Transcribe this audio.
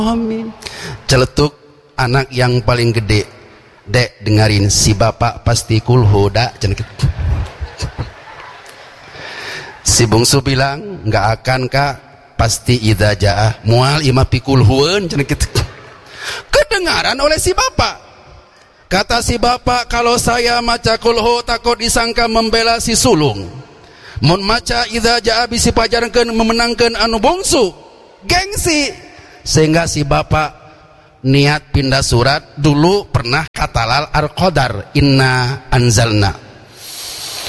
Amin. Celetuk anak yang paling gede, dek dengerin si bapak pasti kulhuda. Si bungsu bilang nggak akan kak, pasti idza jaa mual ima pikulhueun. Kedengaran oleh si bapak. Kata si bapak, kalau saya maca kulhu takut disangka membela si sulung. Mun maca idza jaa bisi pajarkeun memenangkeun anu bungsu. Gengsi. Sehingga si bapak niat pindah surat. Dulu pernah katalal al-qadar, inna anzalna.